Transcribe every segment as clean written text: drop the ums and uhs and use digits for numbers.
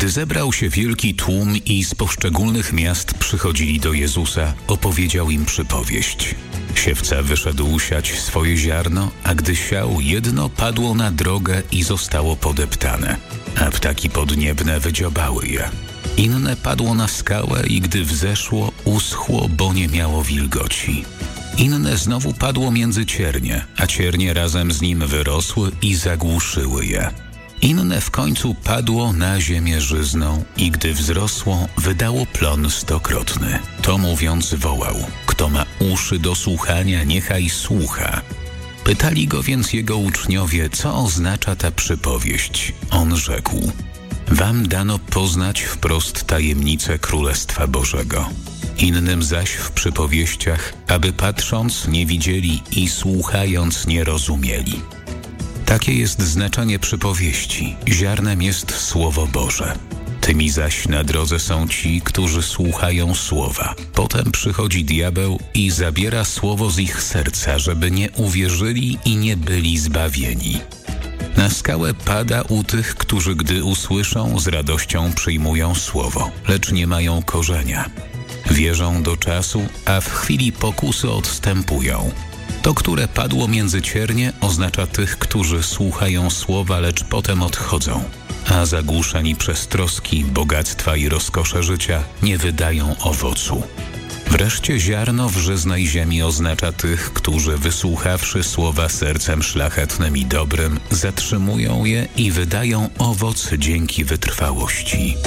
Gdy zebrał się wielki tłum i z poszczególnych miast przychodzili do Jezusa, opowiedział im przypowieść. Siewca wyszedł siać swoje ziarno, a gdy siał, jedno padło na drogę i zostało podeptane, a ptaki podniebne wydziobały je. Inne padło na skałę i gdy wzeszło, uschło, bo nie miało wilgoci. Inne znowu padło między ciernie, a ciernie razem z nim wyrosły i zagłuszyły je. Inne w końcu padło na ziemię żyzną i gdy wzrosło, wydało plon 100-krotny. To mówiąc wołał: kto ma uszy do słuchania, niechaj słucha. Pytali go więc jego uczniowie, co oznacza ta przypowieść. On rzekł: wam dano poznać wprost tajemnicę Królestwa Bożego. Innym zaś w przypowieściach, aby patrząc nie widzieli i słuchając nie rozumieli. Takie jest znaczenie przypowieści. Ziarnem jest Słowo Boże. Tymi zaś na drodze są ci, którzy słuchają słowa. Potem przychodzi diabeł i zabiera słowo z ich serca, żeby nie uwierzyli i nie byli zbawieni. Na skałę pada u tych, którzy gdy usłyszą, z radością przyjmują słowo, lecz nie mają korzenia. Wierzą do czasu, a w chwili pokusy odstępują. To, które padło między ciernie, oznacza tych, którzy słuchają słowa, lecz potem odchodzą, a zagłuszeni przez troski, bogactwa i rozkosze życia nie wydają owocu. Wreszcie ziarno w żyznej ziemi oznacza tych, którzy wysłuchawszy słowa sercem szlachetnym i dobrym, zatrzymują je i wydają owoc dzięki wytrwałości.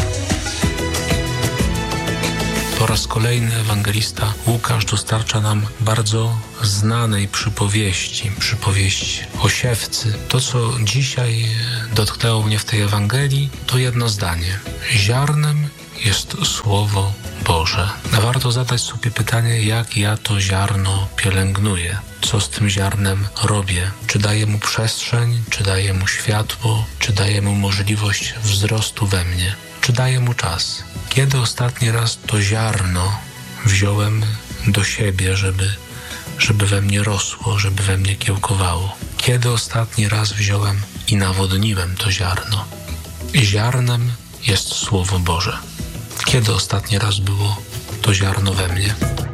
Po raz kolejny ewangelista Łukasz dostarcza nam bardzo znanej przypowieść o siewcy. To, co dzisiaj dotknęło mnie w tej Ewangelii, to jedno zdanie. Ziarnem jest Słowo Boże. Warto zadać sobie pytanie, jak ja to ziarno pielęgnuję. Co z tym ziarnem robię? Czy daję mu przestrzeń, czy daję mu światło, czy daję mu możliwość wzrostu we mnie? Czy daję mu czas? Kiedy ostatni raz to ziarno wziąłem do siebie, żeby we mnie rosło, żeby we mnie kiełkowało? Kiedy ostatni raz wziąłem i nawodniłem to ziarno? Ziarnem jest Słowo Boże. Kiedy ostatni raz było to ziarno we mnie?